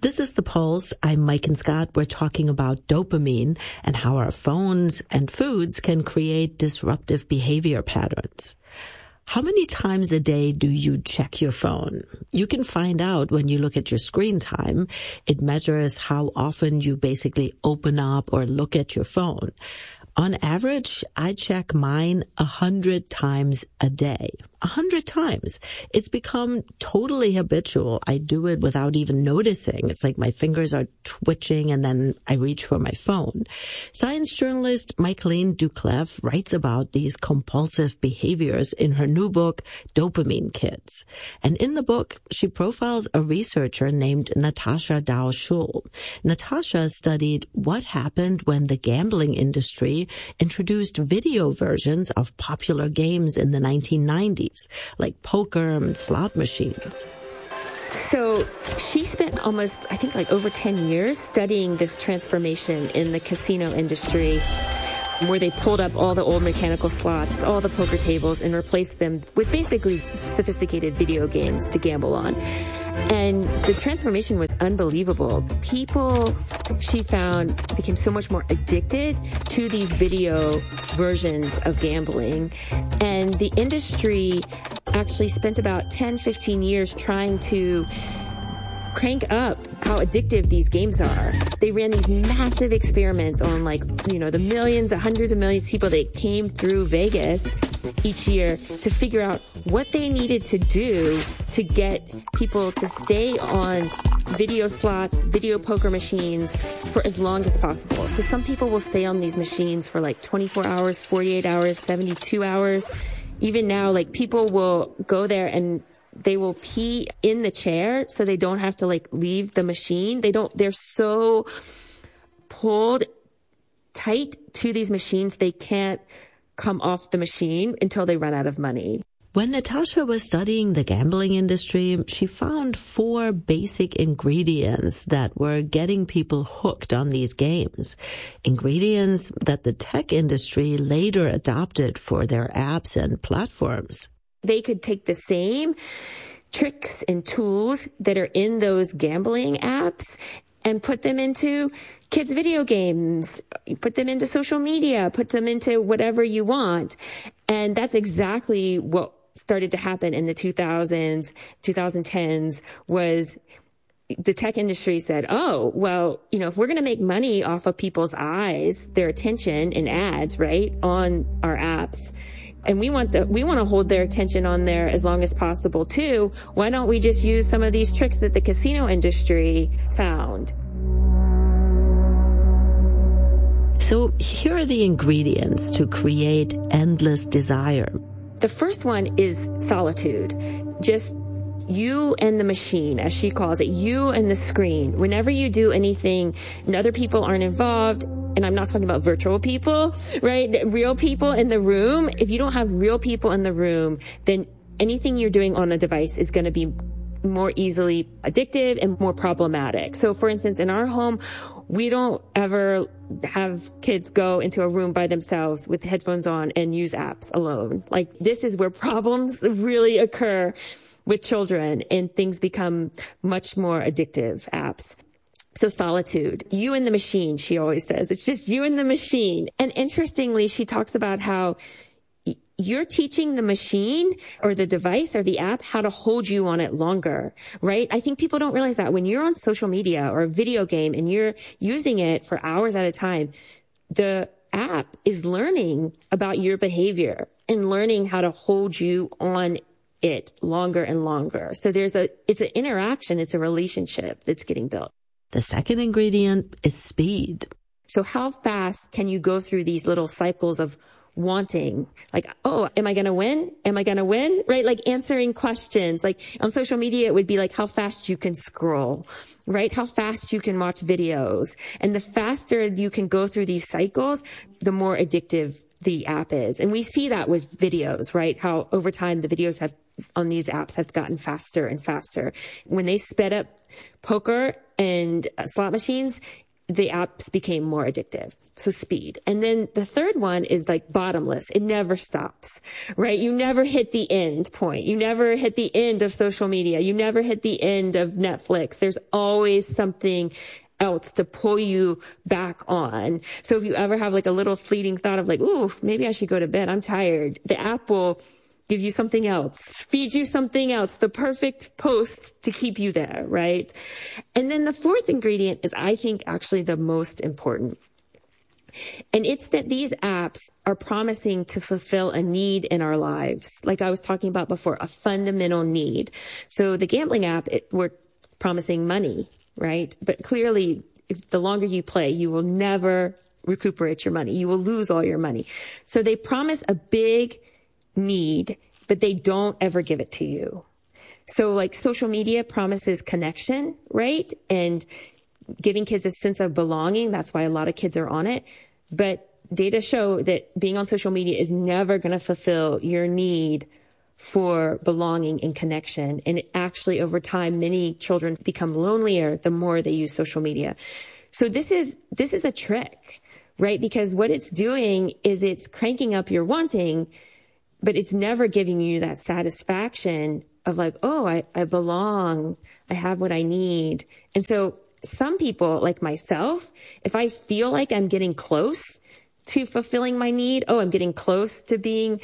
This is The Pulse. I'm Mike and Scott. We're talking about dopamine and how our phones and foods can create disruptive behavior patterns. How many times a day do you check your phone? You can find out when you look at your screen time. It measures how often you basically open up or look at your phone. On average, I check mine 100 times a day. 100 times. It's become totally habitual. I do it without even noticing. It's like my fingers are twitching and then I reach for my phone. Science journalist Micheline Doucleff writes about these compulsive behaviors in her new book, Dopamine Kids. And in the book, she profiles a researcher named Natasha Dow-Schul. Natasha studied what happened when the gambling industry introduced video versions of popular games in the 1990s. Like poker and slot machines. So she spent almost, I think, like over 10 years studying this transformation in the casino industry, where they pulled up all the old mechanical slots, all the poker tables, and replaced them with basically sophisticated video games to gamble on. And the transformation was unbelievable. People, she found, became so much more addicted to these video versions of gambling. And the industry actually spent about 10, 15 years trying to crank up how addictive these games are. They ran these massive experiments on the millions, the hundreds of millions of people that came through Vegas each year to figure out what they needed to do to get people to stay on video slots, video poker machines for as long as possible. So some people will stay on these machines for like 24 hours, 48 hours, 72 hours. Even now, people will go there and they will pee in the chair so they don't have to leave the machine. They're so pulled tight to these machines, they can't come off the machine until they run out of money. When Natasha was studying the gambling industry, she found 4 basic ingredients that were getting people hooked on these games. Ingredients that the tech industry later adopted for their apps and platforms. They could take the same tricks and tools that are in those gambling apps and put them into kids' video games, put them into social media, put them into whatever you want. And that's exactly what started to happen in the 2000s, 2010s was the tech industry said, oh, well, if we're going to make money off of people's eyes, their attention in ads, right, on our apps, and we want to hold their attention on there as long as possible too, why don't we just use some of these tricks that the casino industry found? So here are the ingredients to create endless desire. The first one is solitude. Just you and the machine, as she calls it, you and the screen. Whenever you do anything and other people aren't involved, and I'm not talking about virtual people, right? Real people in the room. If you don't have real people in the room, then anything you're doing on a device is going to be more easily addictive and more problematic. So for instance, in our home, we don't ever have kids go into a room by themselves with headphones on and use apps alone. This is where problems really occur with children and things become much more addictive, apps. So solitude, you and the machine, she always says. It's just you and the machine. And interestingly, she talks about how you're teaching the machine or the device or the app how to hold you on it longer, right? I think people don't realize that when you're on social media or a video game and you're using it for hours at a time, the app is learning about your behavior and learning how to hold you on it longer and longer. So it's an interaction, it's a relationship that's getting built. The second ingredient is speed. So how fast can you go through these little cycles of wanting, oh, am I going to win? Am I going to win? Right? Answering questions. On social media, it would be how fast you can scroll, right? How fast you can watch videos. And the faster you can go through these cycles, the more addictive the app is. And we see that with videos, right? How over time the videos on these apps have gotten faster and faster. When they sped up poker and slot machines, the apps became more addictive. So speed. And then the third one is like bottomless. It never stops, right? You never hit the end point. You never hit the end of social media. You never hit the end of Netflix. There's always something else to pull you back on. So if you ever have like a little fleeting thought of like, ooh, maybe I should go to bed, I'm tired, the app will give you something else, feed you something else, the perfect post to keep you there, right? And then the fourth ingredient is, I think, actually the most important. And it's that these apps are promising to fulfill a need in our lives. Like I was talking about before, a fundamental need. So the gambling app, we're promising money, right? But clearly, if the longer you play, you will never recuperate your money. You will lose all your money. So they promise a big need, but they don't ever give it to you. So like social media promises connection, right? And giving kids a sense of belonging. That's why a lot of kids are on it. But data show that being on social media is never going to fulfill your need for belonging and connection. And actually, over time, many children become lonelier the more they use social media. So this is a trick, right? Because what it's doing is it's cranking up your wanting, but it's never giving you that satisfaction of like, oh, I belong. I have what I need. And so some people like myself, if I feel like I'm getting close to fulfilling my need, oh, I'm getting close to being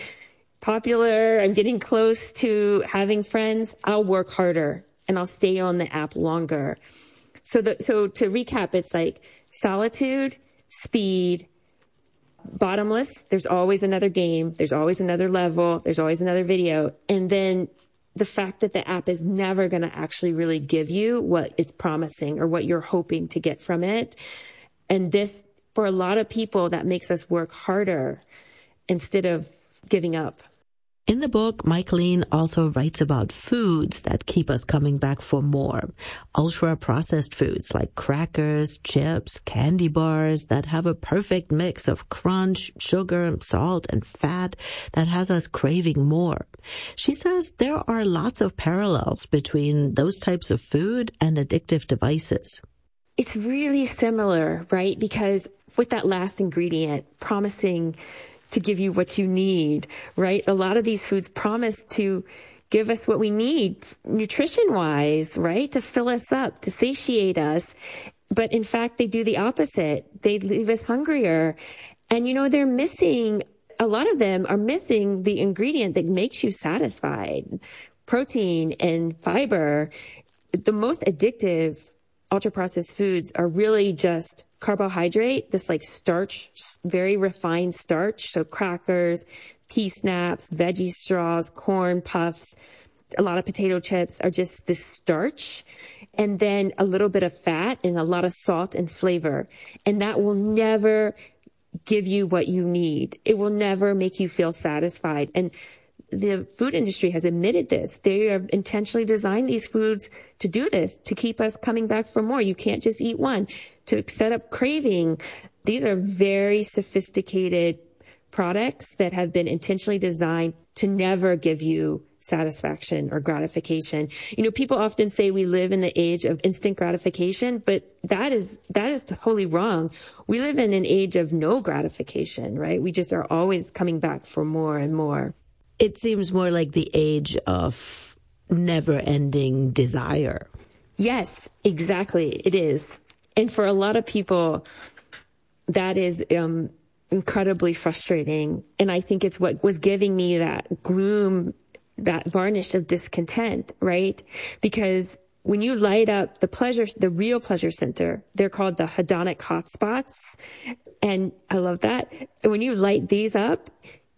popular, I'm getting close to having friends, I'll work harder and I'll stay on the app longer. So to recap, it's like solitude, speed, bottomless. There's always another game. There's always another level. There's always another video. And then the fact that the app is never going to actually really give you what it's promising or what you're hoping to get from it. And this, for a lot of people, that makes us work harder instead of giving up. In the book, Michaeleen also writes about foods that keep us coming back for more. Ultra-processed foods like crackers, chips, candy bars that have a perfect mix of crunch, sugar, salt, and fat that has us craving more. She says there are lots of parallels between those types of food and addictive devices. It's really similar, right? Because with that last ingredient, promising to give you what you need, right? A lot of these foods promise to give us what we need nutrition-wise, right? To fill us up, to satiate us. But in fact, they do the opposite. They leave us hungrier. And, they're missing, a lot of them are missing the ingredient that makes you satisfied. Protein and fiber. The most addictive ultra-processed foods are really just carbohydrate, this like starch, very refined starch. So crackers, pea snaps, veggie straws, corn puffs, a lot of potato chips are just this starch. And then a little bit of fat and a lot of salt and flavor. And that will never give you what you need. It will never make you feel satisfied. And the food industry has admitted this. They have intentionally designed these foods to do this, to keep us coming back for more. You can't just eat one. To set up craving. These are very sophisticated products that have been intentionally designed to never give you satisfaction or gratification. People often say we live in the age of instant gratification, but that is totally wrong. We live in an age of no gratification, right? We just are always coming back for more and more. It seems more like the age of never-ending desire. Yes, exactly. It is. And for a lot of people, that is incredibly frustrating. And I think it's what was giving me that gloom, that varnish of discontent, right? Because when you light up the real pleasure center, they're called the hedonic hotspots. And I love that. And when you light these up,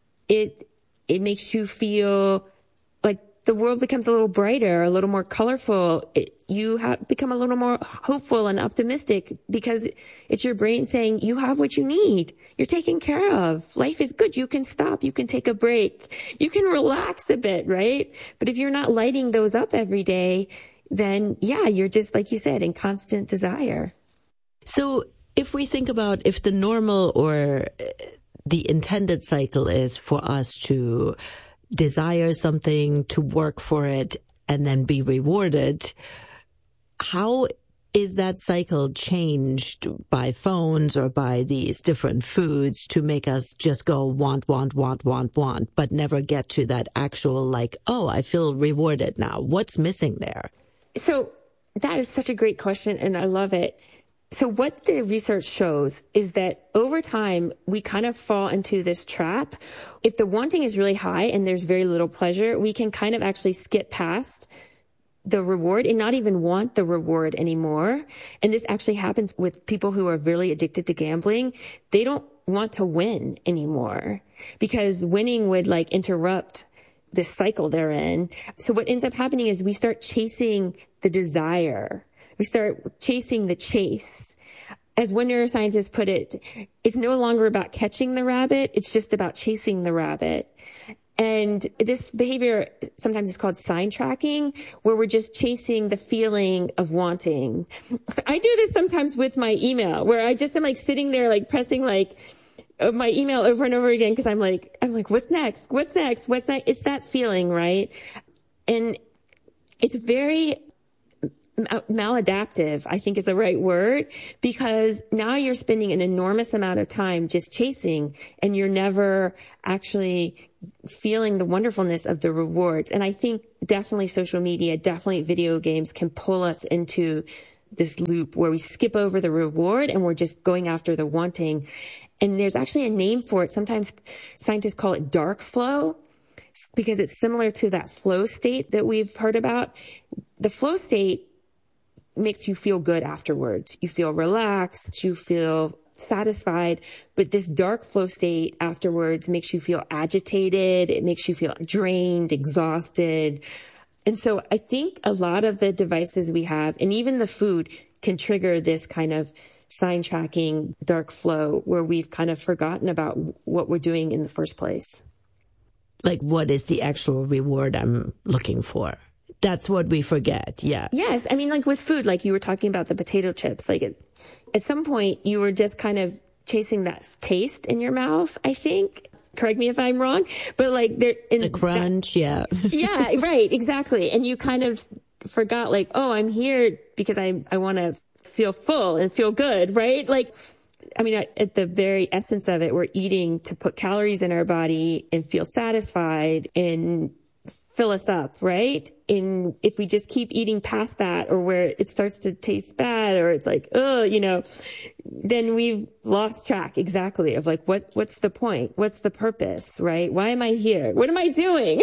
it makes you feel like the world becomes a little brighter, a little more colorful. You become a little more hopeful and optimistic because it's your brain saying you have what you need. You're taken care of. Life is good. You can stop. You can take a break. You can relax a bit, right? But if you're not lighting those up every day, then you're just, like you said, in constant desire. So if we think about if the normal or the intended cycle is for us to desire something, to work for it, and then be rewarded, how Is that cycle changed by phones or by these different foods to make us just go want, but never get to that actual like, oh, I feel rewarded now? What's missing there? So that is such a great question, and I love it. So what the research shows is that over time, we kind of fall into this trap. If the wanting is really high and there's very little pleasure, we can kind of actually skip past the reward and not even want the reward anymore. And this actually happens with people who are really addicted to gambling. They don't want to win anymore because winning would like interrupt this cycle they're in. So what ends up happening is we start chasing the desire. We start chasing the chase. As one neuroscientist put it, it's no longer about catching the rabbit. It's just about chasing the rabbit. And this behavior sometimes is called sign tracking, where we're just chasing the feeling of wanting. So I do this sometimes with my email, where I just am like sitting there, like pressing like my email over and over again. Cause I'm like, what's next? What's next? What's next? It's that feeling, right? And it's very maladaptive, I think is the right word, because now you're spending an enormous amount of time just chasing and you're never actually feeling the wonderfulness of the rewards. And I think definitely social media, definitely video games can pull us into this loop where we skip over the reward and we're just going after the wanting. And there's actually a name for it. Sometimes scientists call it dark flow because it's similar to that flow state that we've heard about. The flow state makes you feel good afterwards. You feel relaxed, you feel satisfied, but this dark flow state afterwards makes you feel agitated. It makes you feel drained, exhausted. And so I think a lot of the devices we have, and even the food, can trigger this kind of sign tracking dark flow where we've kind of forgotten about what we're doing in the first place. Like, what is the actual reward I'm looking for? That's what we forget. Yeah. Yes. I mean, like with food, like you were talking about the potato chips, like at some point you were just kind of chasing that taste in your mouth, I think. Correct me if I'm wrong, but like the crunch. Yeah. Yeah, right. Exactly. And you kind of forgot like, oh, I'm here because I want to feel full and feel good. Right. Like, I mean, at the very essence of it, we're eating to put calories in our body and feel satisfied and fill us up, right? And if we just keep eating past that, or where it starts to taste bad, or it's like, oh, then we've lost track exactly of like, what's the point? What's the purpose, right? Why am I here? What am I doing?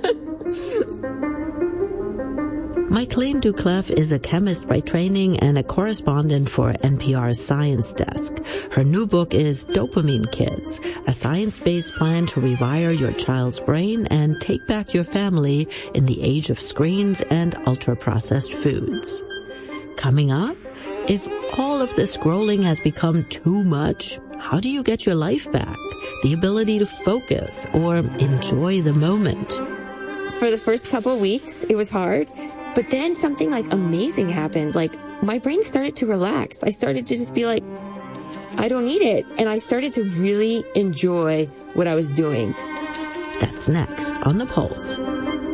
Micheline Doucleff is a chemist by training and a correspondent for NPR's Science Desk. Her new book is Dopamine Kids, a science-based plan to rewire your child's brain and take back your family in the age of screens and ultra-processed foods. Coming up, if all of the scrolling has become too much, how do you get your life back? The ability to focus or enjoy the moment? For the first couple of weeks, it was hard. But then something like amazing happened. Like my brain started to relax. I started to just be like, I don't need it. And I started to really enjoy what I was doing. That's next on The Pulse.